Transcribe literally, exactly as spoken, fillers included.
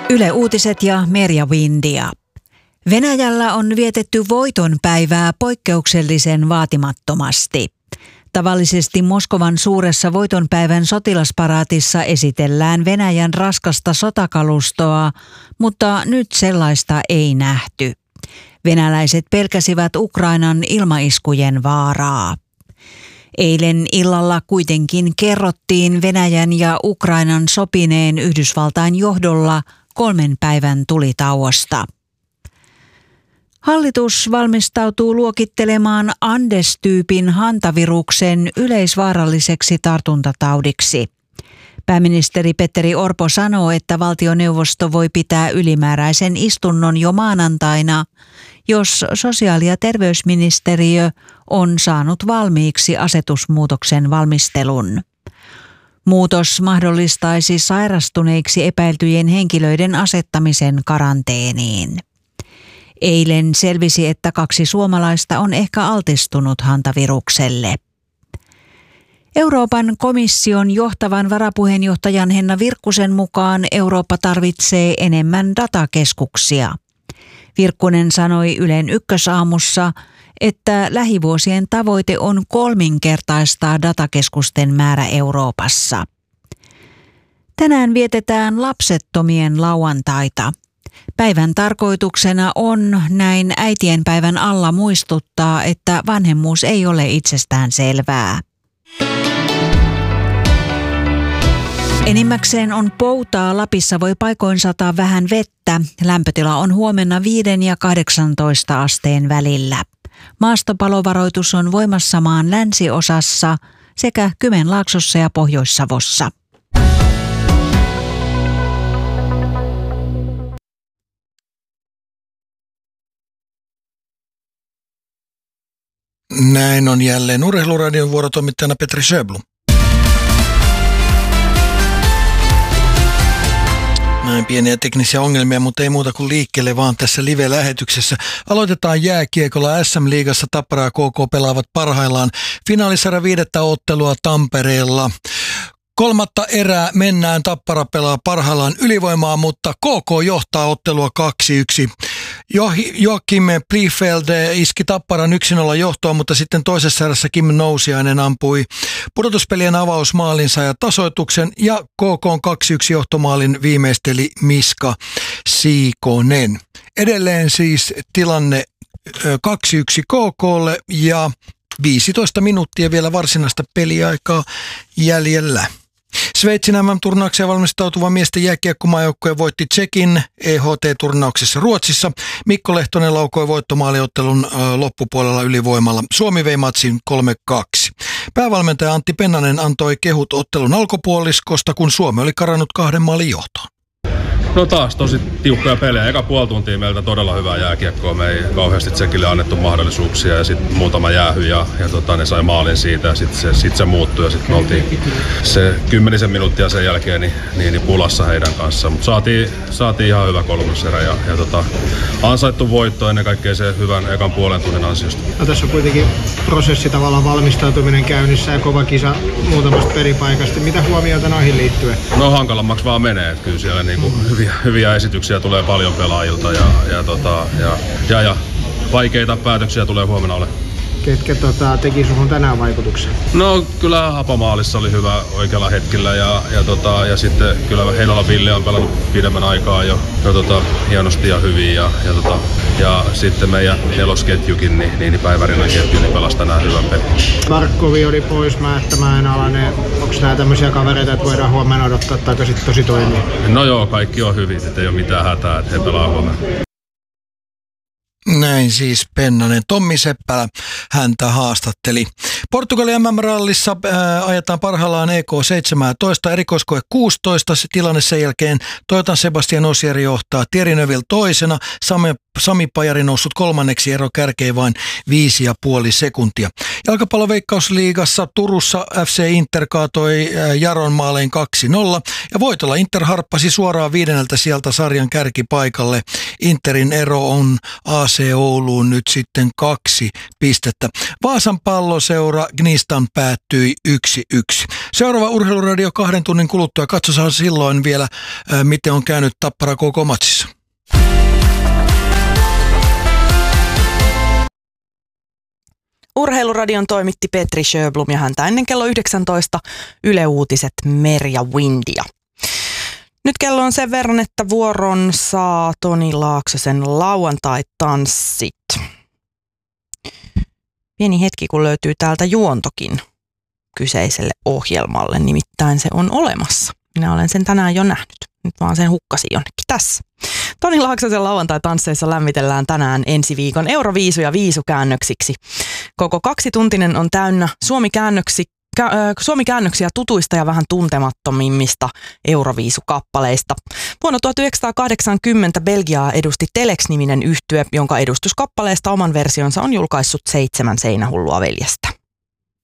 Yle Uutiset ja Merja Windia. Venäjällä on vietetty voitonpäivää poikkeuksellisen vaatimattomasti. Tavallisesti Moskovan suuressa voitonpäivän sotilasparaatissa esitellään Venäjän raskasta sotakalustoa, mutta nyt sellaista ei nähty. Venäläiset pelkäsivät Ukrainan ilmaiskujen vaaraa. Eilen illalla kuitenkin kerrottiin Venäjän ja Ukrainan sopineen Yhdysvaltain johdolla kolmen päivän tulitauosta. Hallitus valmistautuu luokittelemaan Andes-tyypin hantaviruksen yleisvaaralliseksi tartuntataudiksi. Pääministeri Petteri Orpo sanoo, että valtioneuvosto voi pitää ylimääräisen istunnon jo maanantaina, jos sosiaali- ja terveysministeriö on saanut valmiiksi asetusmuutoksen valmistelun. Muutos mahdollistaisi sairastuneiksi epäiltyjen henkilöiden asettamisen karanteeniin. Eilen selvisi, että kaksi suomalaista on ehkä altistunut hantavirukselle. Euroopan komission johtavan varapuheenjohtajan Henna Virkkusen mukaan Eurooppa tarvitsee enemmän datakeskuksia. Virkkunen sanoi Ylen Ykkösaamussa, että lähivuosien tavoite on kolminkertaistaa datakeskusten määrä Euroopassa. Tänään vietetään lapsettomien lauantaita. Päivän tarkoituksena on näin äitienpäivän alla muistuttaa, että vanhemmuus ei ole itsestään selvää. Enimmäkseen on poutaa. Lapissa voi paikoin sataa vähän vettä. Lämpötila on huomenna viiden ja kahdeksantoista asteen välillä. Maastopalovaroitus on voimassa maan länsiosassa sekä Kymenlaaksossa ja Pohjois-Savossa. Näin on jälleen Urheiluradion vuorotoimittajana Petri Sjöblom. Näin pieniä teknisiä ongelmia, mutta ei muuta kuin liikkeelle vaan tässä live-lähetyksessä. Aloitetaan jääkiekolla. S M-liigassa Tappara ja K K pelaavat parhaillaan finaalisarjan viidettä ottelua Tampereella. Kolmatta erää mennään, Tappara pelaa parhaillaan ylivoimaa, mutta K K johtaa ottelua kaksi yksi. Joakim Bliefeld iski Tapparan yksi nolla johtoon, mutta sitten toisessa erässä Kim Nousiainen ampui pudotuspelien avausmaalinsa ja tasoituksen, ja K K:n kaksi yksi johtomaalin viimeisteli Miska Siikonen. Edelleen siis tilanne kaksi yksi K K:lle ja viisitoista minuuttia vielä varsinaista peliaikaa jäljellä. Sveitsin M M-turnaukseen valmistautuva miesten jääkiekkomaajoukkue voitti Tšekin E H T-turnauksessa Ruotsissa. Mikko Lehtonen laukoi voittomaaliottelun loppupuolella ylivoimalla. Suomi vei matsin kolme kaksi. Päävalmentaja Antti Pennanen antoi kehut ottelun alkupuoliskosta, kun Suomi oli karannut kahden maalin johtoon. No taas tosi tiukkoja pelejä. Eka puoli tuntia meiltä todella hyvää jääkiekkoa. Me ei kauheasti Tsekille annettu mahdollisuuksia ja sitten muutama jäähy ja, ja tota, ne sai maalin siitä ja sitten se, sit se muuttui ja sitten me oltiin se kymmenisen minuuttia sen jälkeen niin, niin, niin pulassa heidän kanssaan. Mutta saatiin, saatiin ihan hyvä kolmoserä ja, ja tota, ansaittu voitto ennen kaikkea se hyvän ekan puolen tunnin ansiosta. No, tässä on kuitenkin prosessi tavallaan valmistautuminen käynnissä ja kova kisa muutamasta peripaikasta. Mitä huomioita noihin liittyen? No hankalammaksi vaan menee. Kyllä siellä niinku hyviä, hyviä esityksiä tulee paljon pelaajilta ja, ja, tota, ja, ja, ja vaikeita päätöksiä tulee huomenna ole. Ketkä tota, teki suhun tänään vaikutuksen? No kyllä Hapamaalissa oli hyvä oikealla hetkellä ja, ja, tota, ja sitten kyllä Heinola Ville on pelannut pidemmän aikaa jo, jo tota, hienosti ja hyvin ja, ja, tota, ja sitten meidän nelosketjukin, niin, niin Päivärinnan ketju, niin pelasi tänään hyvän pelin. Markkovi oli pois, Määttämäen alainen. Onko nämä tämmöisiä kavereita, että voidaan huomenna odottaa tai sitten tosi toimia? No joo, kaikki on hyvin, ettei ole mitään hätää, että he pelaa huomenna. Näin siis Pennanen. Tommi Seppälä häntä haastatteli. Portugalin M M-rallissa ää, ajetaan parhaillaan E K seitsemäntoista, erikoiskoe kuusitoista. Se tilanne sen jälkeen Toyotan Sebastian Ogier johtaa, Thierry Neuville toisena, Sami, Sami Pajari noussut kolmanneksi, ero kärkeen vain viisi ja puoli sekuntia. Jalkapalloveikkausliigassa Turussa F C Inter kaatoi Jaron maalein kaksi nolla ja voitolla Inter harppasi suoraan viidenneltä sieltä sarjan kärkipaikalle. Interin ero on A A C Ouluun nyt sitten kaksi pistettä. Vaasan Palloseura Gnistan päättyi yksi yksi. Seuraava Urheiluradio kahden tunnin kuluttua. Katsotaan silloin vielä, miten on käynyt Tappara K K-matsissa. Urheiluradion toimitti Petri Sjöblom ja häntä ennen kello yhdeksäntoista Yle Uutiset Merja Windia. Nyt kello on sen verran, että vuoron saa Toni Laaksosen lauantai-tanssit. Pieni hetki, kun löytyy täältä juontokin kyseiselle ohjelmalle, nimittäin se on olemassa. Minä olen sen tänään jo nähnyt. Nyt vaan sen hukkasin jonnekin tässä. Toni Laaksosen lauantai-tansseissa lämmitellään tänään ensi viikon Euroviisuja viisukäännöksiksi. Koko kaksituntinen on täynnä Suomi-käännöksi, kä, Suomi-käännöksiä tutuista ja vähän tuntemattomimmista Euroviisukappaleista. Vuonna tuhatyhdeksänsataakahdeksankymmentä Belgiaa edusti Telex-niminen yhtye, jonka edustuskappaleesta oman versionsa on julkaissut Seitsemän seinähullua veljestä.